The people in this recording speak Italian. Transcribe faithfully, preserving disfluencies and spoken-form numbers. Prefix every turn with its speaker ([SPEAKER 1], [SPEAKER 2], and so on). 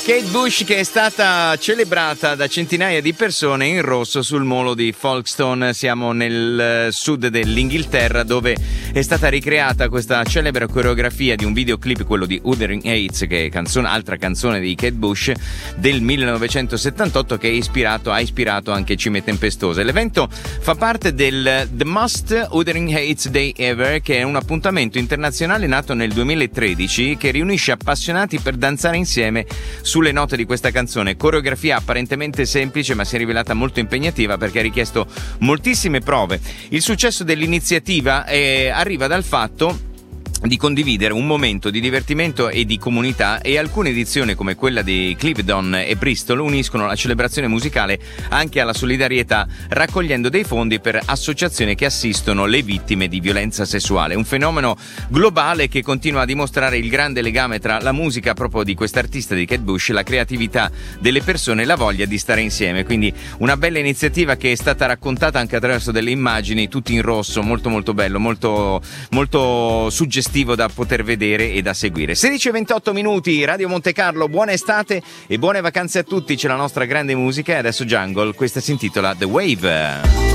[SPEAKER 1] Kate Bush, che è stata celebrata da centinaia di persone in rosso sul molo di Folkestone. Siamo nel sud dell'Inghilterra, dove è stata ricreata questa celebre coreografia di un videoclip, quello di Wuthering Heights, che è canzone, altra canzone di Kate Bush del millenovecentosettantotto, che è ispirato, ha ispirato anche Cime Tempestose. L'evento fa parte del The Most Wuthering Heights Day Ever, che è un appuntamento internazionale nato nel duemilatredici che riunisce appassionati per danzare insieme sulle note di questa canzone. Coreografia apparentemente semplice, ma si è rivelata molto impegnativa perché ha richiesto moltissime prove. Il successo dell'iniziativa eh, arriva dal fatto di condividere un momento di divertimento e di comunità, e alcune edizioni come quella di Cliveden e Bristol uniscono la celebrazione musicale anche alla solidarietà, raccogliendo dei fondi per associazioni che assistono le vittime di violenza sessuale. Un fenomeno globale che continua a dimostrare il grande legame tra la musica proprio di quest'artista di Kate Bush, la creatività delle persone e la voglia di stare insieme. Quindi una bella iniziativa che è stata raccontata anche attraverso delle immagini tutti in rosso, molto molto bello, molto molto suggestivo da poter vedere e da seguire. sedici e ventotto minuti, Radio Monte Carlo, buona estate e buone vacanze a tutti. C'è la nostra grande musica e adesso Jungle, questa si intitola The Wave.